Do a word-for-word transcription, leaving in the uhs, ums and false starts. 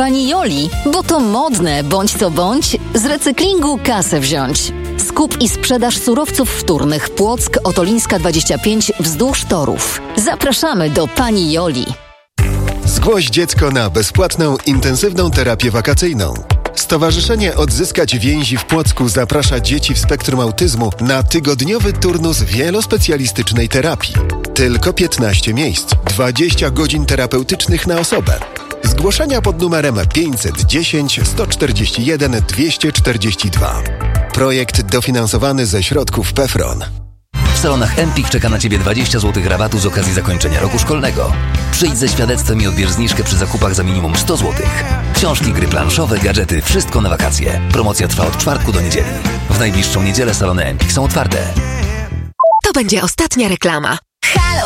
pani Joli, bo to modne, bądź co bądź, z recyklingu kasę wziąć. Skup i sprzedaż surowców wtórnych Płock, Otolińska dwadzieścia pięć wzdłuż torów. Zapraszamy do pani Joli. Zgłoś dziecko na bezpłatną, intensywną terapię wakacyjną. Stowarzyszenie Odzyskać Więzi w Płocku zaprasza dzieci w spektrum autyzmu na tygodniowy turnus wielospecjalistycznej terapii. Tylko piętnaście miejsc, dwadzieścia godzin terapeutycznych na osobę. Zgłoszenia pod numerem pięćset dziesięć sto czterdzieści jeden dwieście czterdzieści dwa. Projekt dofinansowany ze środków P F R O N. W salonach Empik czeka na Ciebie dwadzieścia złotych rabatu z okazji zakończenia roku szkolnego. Przyjdź ze świadectwem i odbierz zniżkę przy zakupach za minimum sto złotych. Książki, gry planszowe, gadżety, wszystko na wakacje. Promocja trwa od czwartku do niedzieli. W najbliższą niedzielę salony Empik są otwarte. To będzie ostatnia reklama.